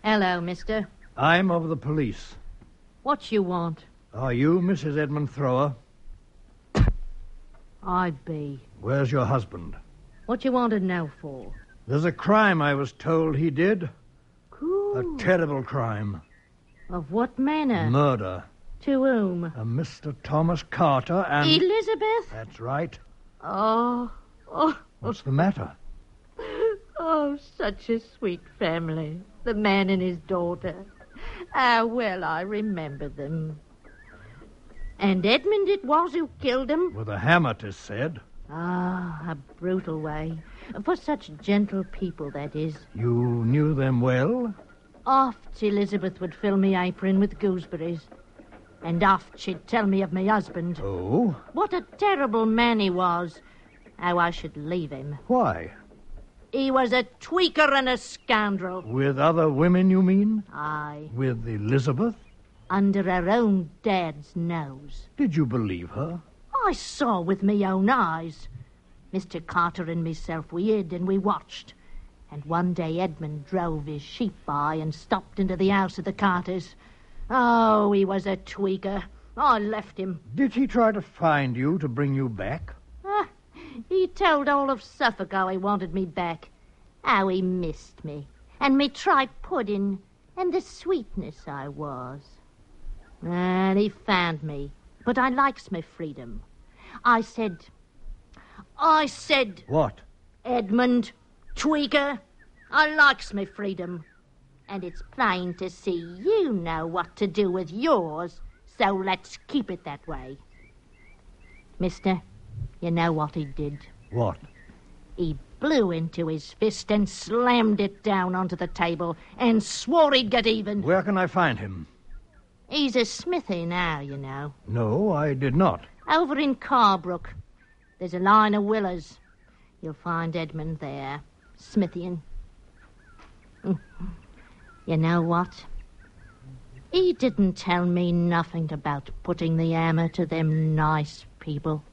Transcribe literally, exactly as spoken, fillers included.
Hello, mister. I'm of the police. What you want? Are you Missus Edmund Thrower? I be. Where's your husband? What you want to know for? There's a crime I was told he did. Cool. A terrible crime. Of what manner? Murder. To whom? A Mister Thomas Carter and... Elizabeth? That's right. Oh, oh, What's the matter? oh, such a sweet family. The man and his daughter. How well I remember them. And Edmund it was who killed him? With a hammer, 'tis said. Ah, a brutal way. For such gentle people, that is. You knew them well? Oft Elizabeth would fill me apron with gooseberries. And oft she'd tell me of my husband. Oh? What a terrible man he was. How I should leave him. Why? He was a tweaker and a scoundrel. With other women, you mean? Aye. With Elizabeth? Under her own dad's nose. Did you believe her? I saw with me own eyes. Mister Carter and myself, we hid and we watched. And one day Edmund drove his sheep by and stopped into the house of the Carters. Oh, he was a tweaker. I left him. Did he try to find you to bring you back? Ah, he told all of Suffolk how he wanted me back. How he missed me. And me tripe pudding. And the sweetness I was. And he found me. But I likes my freedom. I said... I said... What? Edmund, tweaker, I likes my freedom. And it's plain to see you know what to do with yours, so let's keep it that way. Mister, you know what he did? What? He blew into his fist and slammed it down onto the table and swore he'd get even. Where can I find him? He's a smithy now, you know. No, I did not. Over in Carbrook. There's a line of willows. You'll find Edmund there, smithying. You know what? He didn't tell me nothing about putting the hammer to them nice people.